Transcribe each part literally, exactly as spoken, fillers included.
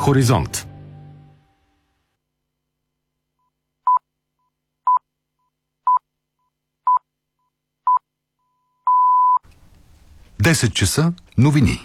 Хоризонт. десет часа новини.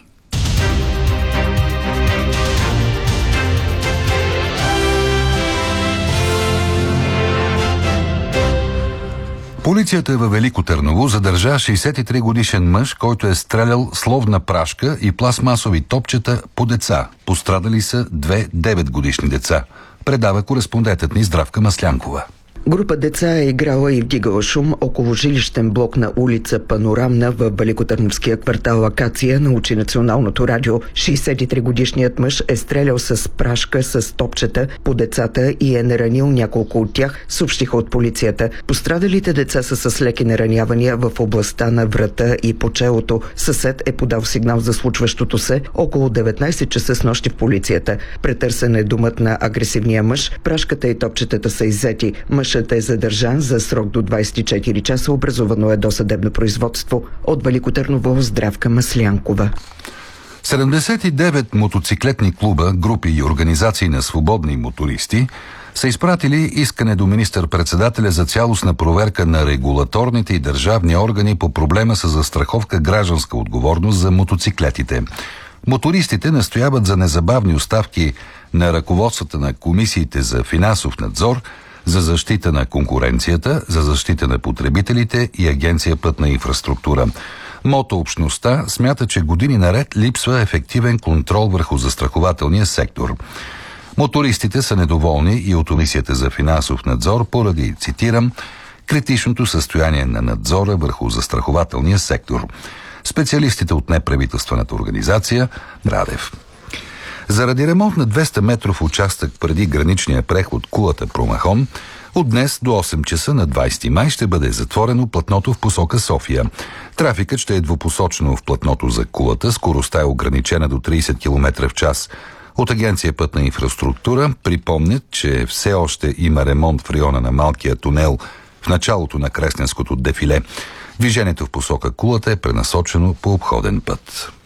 Полицията във Велико Търново задържа шейсет и три годишен мъж, който е стрелял словна прашка и пластмасови топчета по деца. Пострадали са две деветгодишни деца. Предава кореспондентът ни Здравка Маслянкова. Група деца е играла и вдигала шум около жилищен блок на улица Панорамна в великотърновския квартал Акация, научи Националното радио. шейсет и три годишният мъж е стрелял с прашка с топчета по децата и е наранил няколко от тях, съобщиха от полицията. Пострадалите деца са с леки наранявания в областта на врата и по челото. Съсед е подал сигнал за случващото се около деветнайсет часа с нощи в полицията. Претърсен е домът на агресивния мъж. Прашката и топчетата са иззети. Мъж е задържан за срок до двайсет и четири часа. Образувано е досъдебно производство. От Велико Търново Здравка Маслянкова. седемдесет и девет мотоциклетни клуба, групи и организации на свободни мотористи са изпратили искане до министър-председателя за цялостна проверка на регулаторните и държавни органи по проблема с застраховка гражданска отговорност за мотоциклетите. Мотористите настояват за незабавни оставки на ръководствата на комисиите за финансов надзор, за защита на конкуренцията, за защита на потребителите и Агенция Пътна инфраструктура. Мотообщността смята, че години наред липсва ефективен контрол върху застрахователния сектор. Мотористите са недоволни и от Комисията за финансов надзор поради, цитирам, критичното състояние на надзора върху застрахователния сектор. Специалистите от неправителствената организация Радев. Заради ремонт на двеста метров участък преди граничния преход Кулата Промахон, от днес до осем часа на двайсети май ще бъде затворено платното в посока София. Трафикът ще е двупосочно в платното за Кулата, скоростта е ограничена до трийсет километра в час. От Агенция Пътна инфраструктура припомнят, че все още има ремонт в района на малкия тунел в началото на Кресненското дефиле. Движението в посока Кулата е пренасочено по обходен път.